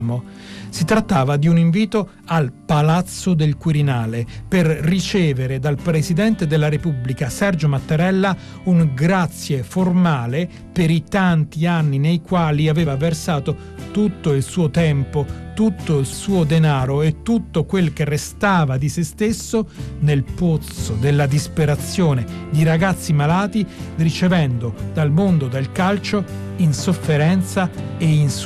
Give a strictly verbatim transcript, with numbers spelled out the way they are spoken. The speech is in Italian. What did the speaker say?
Si trattava di un invito al Palazzo del Quirinale per ricevere dal Presidente della Repubblica Sergio Mattarella un grazie formale per i tanti anni nei quali aveva versato tutto il suo tempo, tutto il suo denaro e tutto quel che restava di se stesso nel pozzo della disperazione di ragazzi malati, ricevendo dal mondo del calcio insofferenza e insulti